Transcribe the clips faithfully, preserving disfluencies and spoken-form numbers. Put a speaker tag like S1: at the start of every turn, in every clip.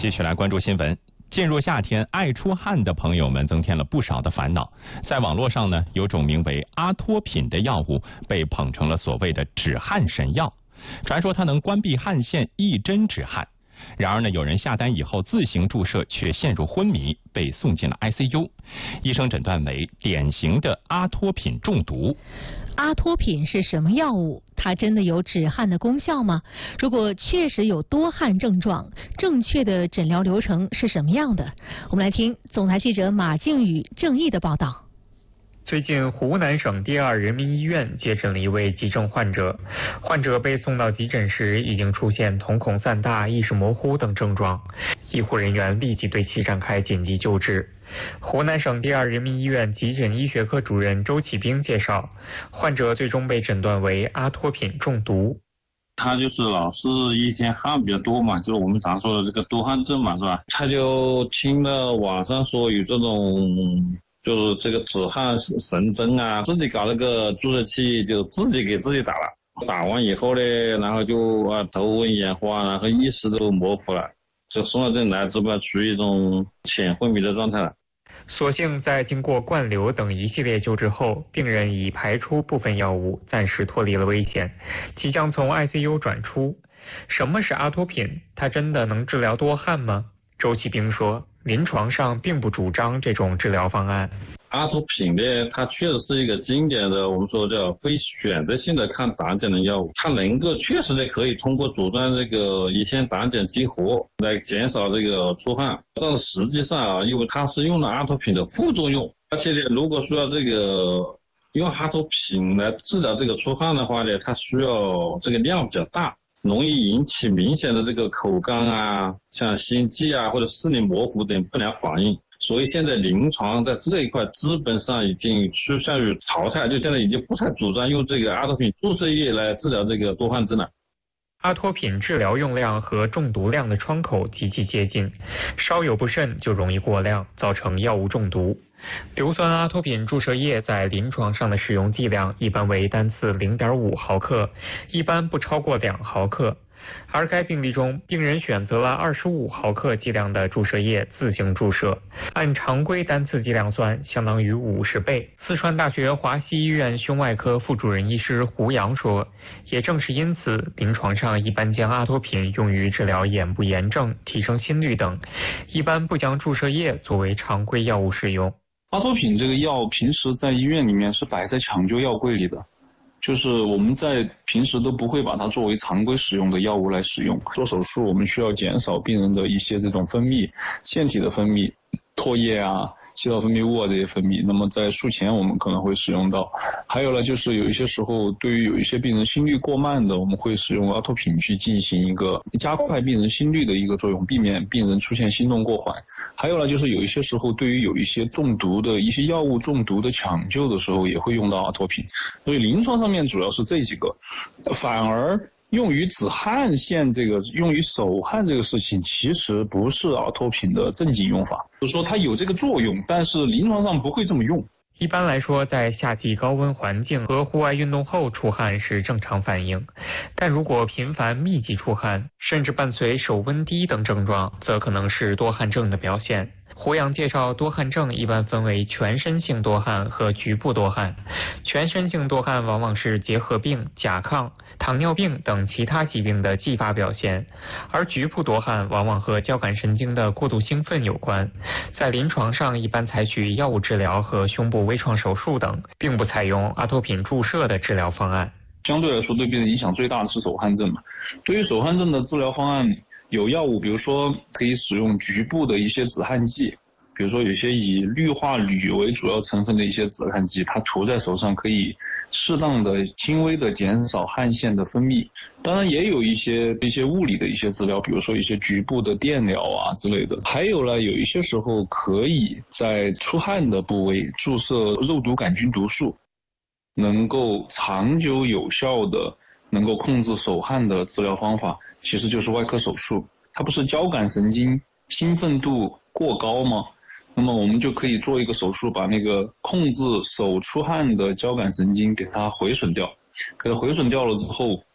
S1: 继续来关注新闻。进入夏天，爱出汗的朋友们增添了不少的烦恼。在网络上呢，有种名为阿托品的药物被捧成了所谓的止汗神药，传说它能关闭汗腺，一针止汗。然而呢，有人下单以后自行注射，却陷入昏迷，被送进了 I C U。医生诊断为典型的阿托品中毒。
S2: 阿托品是什么药物？它真的有止汗的功效吗？如果确实有多汗症状，正确的诊疗流程是什么样的？我们来听总台记者马静宇、郑毅的报道。
S3: 最近，湖南省第二人民医院接诊了一位急症患者。患者被送到急诊时，已经出现瞳孔散大、意识模糊等症状。医护人员立即对其展开紧急救治。湖南省第二人民医院急诊医学科主任周启兵介绍，患者最终被诊断为阿托品中毒。
S4: 他就是老是一天汗比较多嘛，就是我们常说的这个多汗症嘛，是吧？他就听了网上说有这种。就是这个止汗神针啊，自己搞了个注射器，就自己给自己打了。打完以后呢，然后就啊头昏眼花，然后意识都模糊了，就送到这里来之后，处于一种浅昏迷的状态了。
S3: 所幸在经过灌流等一系列救治后，病人已排出部分药物，暂时脱离了危险，即将从 I C U 转出。什么是阿托品？它真的能治疗多汗吗？周启兵说，临床上并不主张这种治疗方案。
S4: 阿托品呢，它确实是一个经典的我们说叫非选择性的抗胆碱的药物，它能够确实呢可以通过阻断这个乙酰胆碱激活来减少这个出汗，但是实际上啊，因为它是用了阿托品的副作用，而且呢，如果说这个用阿托品来治疗这个出汗的话呢，它需要这个量比较大。容易引起明显的这个口干啊，像心悸啊或者视力模糊等不良反应，所以现在临床在这一块基本上已经趋向于淘汰，就现在已经不太主张用这个阿托品注射液来治疗这个多汗症了。
S3: 阿托品治疗用量和中毒量的窗口极其接近，稍有不慎就容易过量，造成药物中毒。硫酸阿托品注射液在临床上的使用剂量一般为单次 零点五毫克，一般不超过两毫克。而该病例中，病人选择了二十五毫克剂量的注射液自行注射，按常规单次剂量算，相当于五十倍。四川大学华西医院胸外科副主任医师胡杨说，也正是因此，临床上一般将阿托品用于治疗眼部炎症、提升心率等，一般不将注射液作为常规药物使用。
S5: 阿托品这个药平时在医院里面是摆在抢救药柜里的，就是我们在平时都不会把它作为常规使用的药物来使用。做手术我们需要减少病人的一些这种分泌，腺体的分泌、唾液啊、气道分泌物啊这些分泌，那么在术前我们可能会使用到。还有呢，就是有一些时候对于有一些病人心率过慢的，我们会使用阿托品去进行一个加快病人心率的一个作用，避免病人出现心动过缓。还有呢，就是有一些时候对于有一些中毒的一些药物中毒的抢救的时候也会用到阿托品。所以临床上面主要是这几个，反而用于止汗腺这个用于手汗这个事情其实不是阿托品的正经用法，就是说它有这个作用，但是临床上不会这么用。
S3: 一般来说，在夏季高温环境和户外运动后出汗是正常反应，但如果频繁密集出汗，甚至伴随手温低等症状，则可能是多汗症的表现。胡杨介绍，多汗症一般分为全身性多汗和局部多汗。全身性多汗往往是结核病、甲亢、糖尿病等其他疾病的继发表现，而局部多汗往往和交感神经的过度兴奋有关。在临床上一般采取药物治疗和胸部微创手术等，并不采用阿托品注射的治疗方案。
S5: 相对来说，对病人影响最大的是手汗症嘛。对于手汗症的治疗方案，有药物，比如说可以使用局部的一些止汗剂，比如说有些以氯化铝为主要成分的一些止汗剂，它涂在手上可以适当的轻微的减少汗腺的分泌。当然也有一些一些物理的一些治疗，比如说一些局部的电疗啊之类的。还有呢，有一些时候可以在出汗的部位注射肉毒杆菌毒素，能够长久有效的能够控制手汗的治疗方法其实就是外科手术。它不是交感神经兴奋度过高吗？那么我们就可以做一个手术，把那个控制手出汗的交感神经给它毁损掉，给它毁损掉了之后，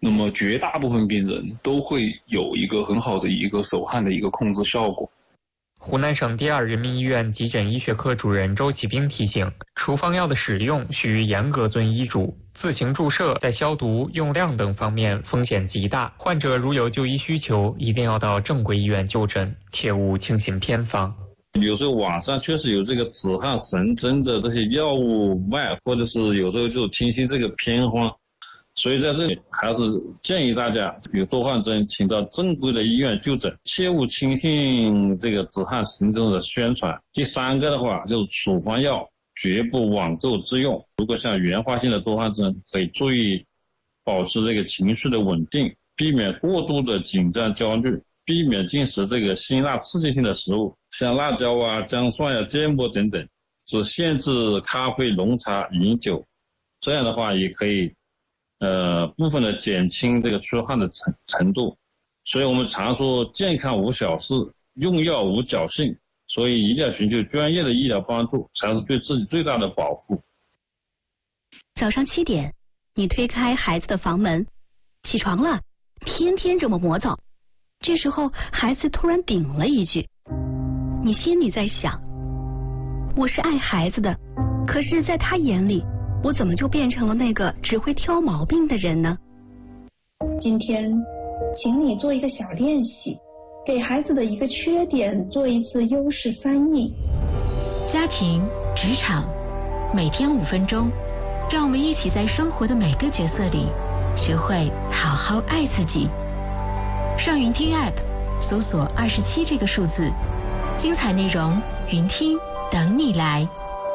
S5: 那么绝大部分病人都会有一个很好的一个手汗的一个控制效果。
S3: 湖南省第二人民医院急诊医学科主任周启兵提醒，处方药的使用需严格遵医嘱，自行注射在消毒、用量等方面风险极大。患者如有就医需求，一定要到正规医院就诊，切勿轻信偏方。
S4: 有时候网上确实有这个止汗神针的这些药物卖，或者是有时候就听信这个偏方。所以在这里还是建议大家有多汗症，请到正规的医院就诊，切勿轻信这个止汗神针的宣传。第三个的话，就是处方药绝不网购自用。如果像原发性的多汗症，可以注意保持这个情绪的稳定，避免过度的紧张焦虑，避免进食这个辛辣刺激性的食物，像辣椒啊、姜蒜啊、芥末等等，是限制咖啡、浓茶、饮酒。这样的话也可以呃，部分的减轻这个出汗的程程度，所以我们常说健康无小事，用药无侥幸，所以一定要寻求专业的医疗帮助，才是对自己最大的保护。
S6: 早上七点，你推开孩子的房门，起床了，天天这么磨蹭。这时候，孩子突然顶了一句，你心里在想，我是爱孩子的，可是在他眼里，我怎么就变成了那个只会挑毛病的人呢？
S7: 今天，请你做一个小练习，给孩子的一个缺点做一次优势翻译。
S8: 家庭、职场，每天五分钟，让我们一起在生活的每个角色里，学会好好爱自己。上云听 App， 搜索二十七这个数字，精彩内容，云听等你来。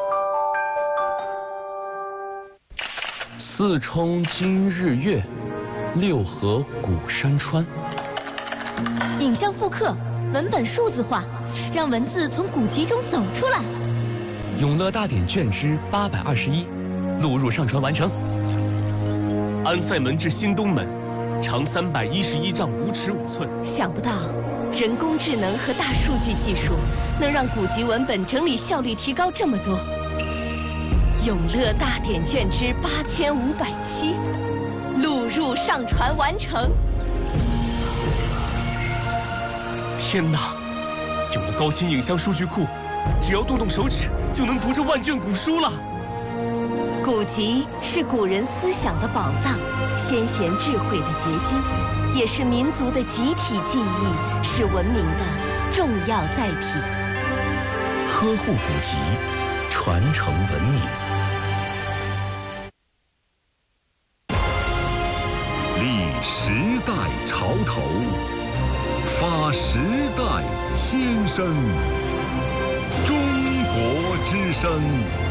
S9: 四冲今日月，六合古山川。
S10: 影像复刻，文本数字化，让文字从古籍中走出来。
S9: 永乐大典卷之八百二十一，录入上传完成。安塞门至新东门，长三百一十一丈五尺五寸。
S10: 想不到，人工智能和大数据技术能让古籍文本整理效率提高这么多。永乐大典卷之八千五百七，录入上传完成。
S9: 天哪！有了高清影像数据库，只要动动手指就能读这万卷古书了。
S10: 古籍是古人思想的宝藏，先贤智慧的结晶，也是民族的集体记忆，是文明的重要载体。
S9: 呵护古籍，传承文明。
S11: 立时代潮头，发时代先声。中国之声。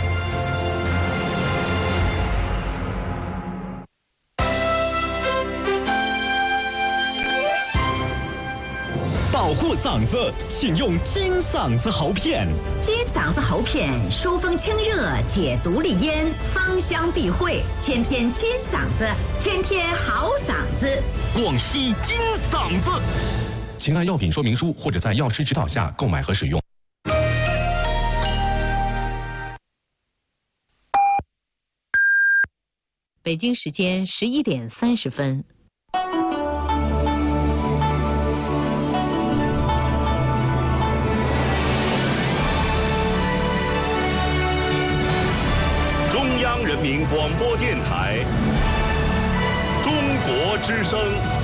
S12: 保护嗓子，请用金嗓子喉片。
S13: 金嗓子喉片疏风清热，解毒利咽，芳香避秽，天天金嗓子，天天好嗓子。
S12: 广西金嗓子，
S9: 请按药品说明书或者在药师指导下购买和使用。
S8: 北京时间十一点三十分。
S12: 中央人民广播电台，中国之声。